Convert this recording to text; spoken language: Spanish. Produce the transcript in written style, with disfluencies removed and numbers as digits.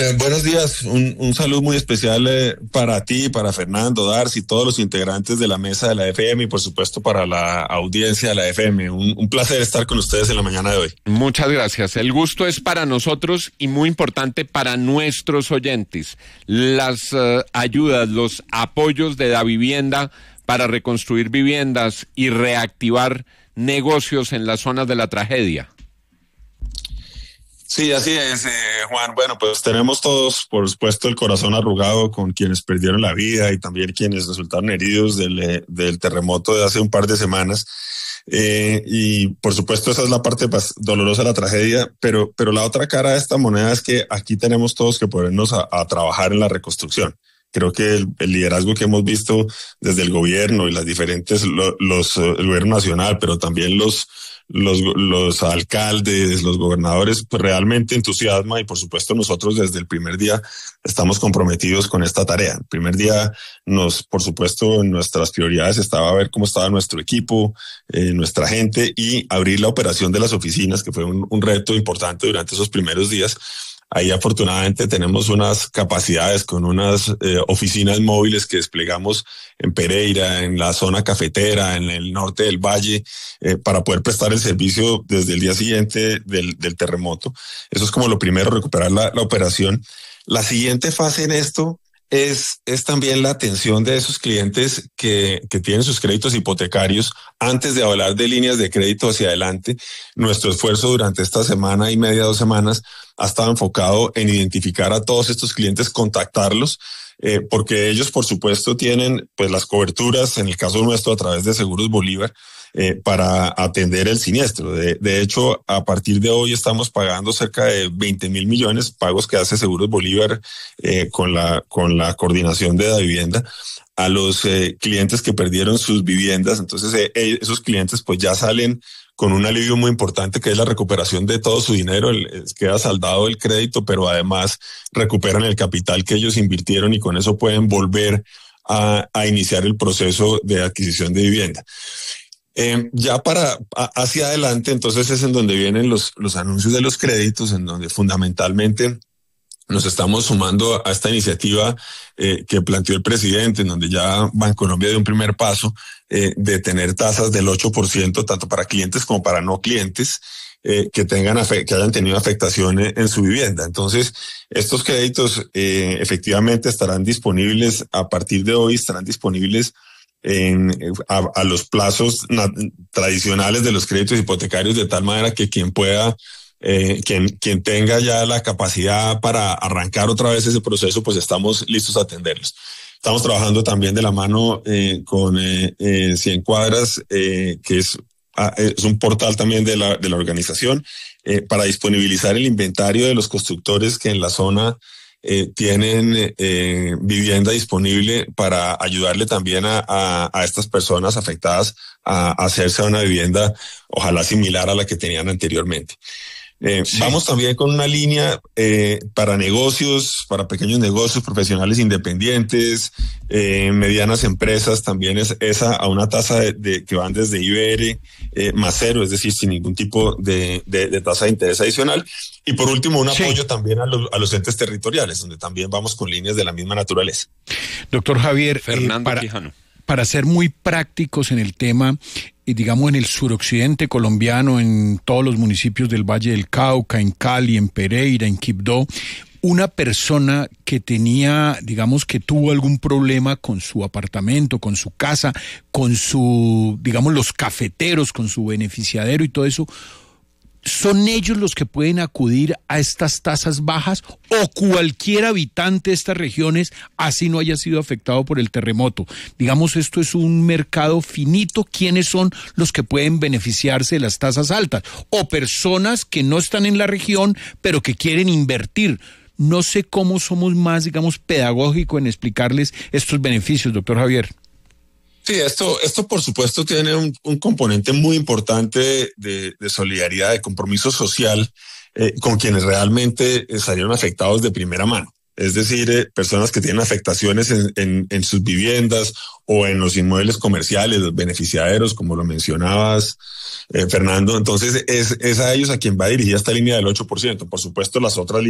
Buenos días. Un saludo muy especial para ti, para Fernando, Darcy, todos los integrantes de la mesa de la FM y por supuesto para la audiencia de la FM. Un placer estar con ustedes en la mañana de hoy. Muchas gracias. El gusto es para nosotros y muy importante para nuestros oyentes. Las ayudas, los apoyos de Davivienda para reconstruir viviendas y reactivar negocios en las zonas de la tragedia. Sí, así es, Juan. Bueno, pues tenemos todos, por supuesto, el corazón arrugado con quienes perdieron la vida y también quienes resultaron heridos del terremoto de hace un par de semanas. Y por supuesto esa es la parte más dolorosa de la tragedia, pero la otra cara de esta moneda es que aquí tenemos todos que ponernos a trabajar en la reconstrucción. Creo que el liderazgo que hemos visto desde el gobierno y las diferentes, el gobierno nacional, pero también los alcaldes, los gobernadores, pues realmente entusiasma y por supuesto nosotros desde el primer día estamos comprometidos con esta tarea. El primer día por supuesto, en nuestras prioridades estaba ver cómo estaba nuestro equipo, nuestra gente y abrir la operación de las oficinas, que fue un reto importante durante esos primeros días. Ahí afortunadamente tenemos unas capacidades con unas oficinas móviles que desplegamos en Pereira, en la zona cafetera, en el norte del valle, para poder prestar el servicio desde el día siguiente del terremoto. Eso es como lo primero, recuperar la operación. La siguiente fase en esto es también la atención de esos clientes que tienen sus créditos hipotecarios. Antes de hablar de líneas de crédito hacia adelante, nuestro esfuerzo durante esta semana y media, 2 semanas, ha estado enfocado en identificar a todos estos clientes, contactarlos, porque ellos, por supuesto, tienen pues las coberturas, en el caso nuestro, a través de Seguros Bolívar, para atender el siniestro. De hecho, a partir de hoy estamos pagando cerca de 20.000 millones, pagos que hace Seguros Bolívar con la coordinación de Davivienda a los clientes que perdieron sus viviendas. Entonces, esos clientes pues ya salen con un alivio muy importante, que es la recuperación de todo su dinero. Queda saldado el crédito, pero además recuperan el capital que ellos invirtieron y con eso pueden volver a iniciar el proceso de adquisición de vivienda. Ya hacia adelante, entonces es en donde vienen los anuncios de los créditos, en donde fundamentalmente nos estamos sumando a esta iniciativa que planteó el presidente, en donde ya Bancolombia dio un primer paso de tener tasas del 8%, tanto para clientes como para no clientes, que hayan tenido afectación en su vivienda. Entonces, estos créditos efectivamente estarán disponibles a partir de hoy, estarán disponibles a los plazos tradicionales de los créditos hipotecarios, de tal manera que quien pueda, quien tenga ya la capacidad para arrancar otra vez ese proceso, pues estamos listos a atenderlos. Estamos trabajando también de la mano con 100 Cuadras, que es un portal también de la organización, para disponibilizar el inventario de los constructores que en la zona tienen vivienda disponible, para ayudarle también a estas personas afectadas a hacerse una vivienda ojalá similar a la que tenían anteriormente. Sí. Vamos también con una línea para negocios, para pequeños negocios, profesionales independientes, medianas empresas, también es esa a una tasa que van desde IBR más 0, es decir, sin ningún tipo de tasa de interés adicional. Y por último, un apoyo también a los entes territoriales, donde también vamos con líneas de la misma naturaleza. Doctor Javier, Fernando Quijano. Para ser muy prácticos en el tema, digamos en el suroccidente colombiano, en todos los municipios del Valle del Cauca, en Cali, en Pereira, en Quibdó, una persona que tenía, digamos que tuvo algún problema con su apartamento, con su casa, con su, digamos, los cafeteros, con su beneficiadero y todo eso, ¿son ellos los que pueden acudir a estas tasas bajas o cualquier habitante de estas regiones, así no haya sido afectado por el terremoto? Digamos, esto es un mercado finito. ¿Quiénes son los que pueden beneficiarse de las tasas altas? O personas que no están en la región, pero que quieren invertir. No sé cómo somos más, digamos, pedagógicos en explicarles estos beneficios, doctor Javier. Sí, esto por supuesto tiene un componente muy importante de solidaridad, de compromiso social con quienes realmente salieron afectados de primera mano. Es decir, personas que tienen afectaciones en sus viviendas o en los inmuebles comerciales, los beneficiaderos, como lo mencionabas, Fernando. Entonces, es a ellos a quien va dirigida esta línea del 8%. Por supuesto, las otras